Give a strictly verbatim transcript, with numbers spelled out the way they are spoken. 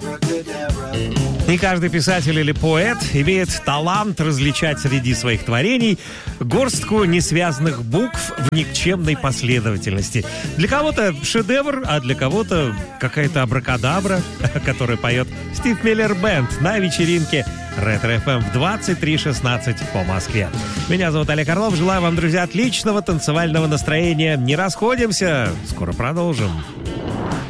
И каждый писатель или поэт имеет талант различать среди своих творений горстку несвязанных букв в никчемной последовательности. Для кого-то шедевр, а для кого-то какая-то абракадабра, которую поет Стив Миллер Бэнд на вечеринке Ретро-эф эм в двадцать три шестнадцать по Москве. Меня зовут Олег Орлов. Желаю вам, друзья, отличного танцевального настроения. Не расходимся. Скоро продолжим.